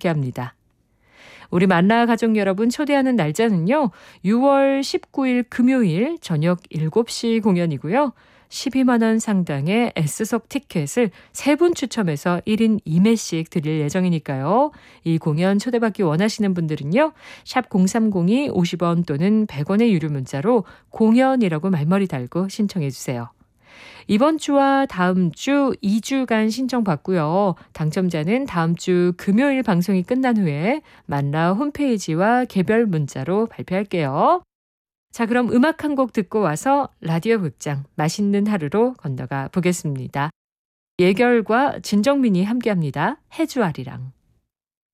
함께합니다. 우리 만나 가족 여러분 초대하는 날짜는요. 6월 19일 금요일 저녁 7시 공연이고요. 12만 원 상당의 S석 티켓을 3분 추첨해서 1인 2매씩 드릴 예정이니까요. 이 공연 초대받기 원하시는 분들은요. 샵 0302 50원 또는 100원의 유료 문자로 공연이라고 말머리 달고 신청해 주세요. 이번 주와 다음 주 2주간 신청받고요. 당첨자는 다음 주 금요일 방송이 끝난 후에 만나 홈페이지와 개별 문자로 발표할게요. 자, 그럼 음악 한 곡 듣고 와서 라디오 극장 맛있는 하루로 건너가 보겠습니다. 예결과 진정민이 함께합니다. 해주아리랑.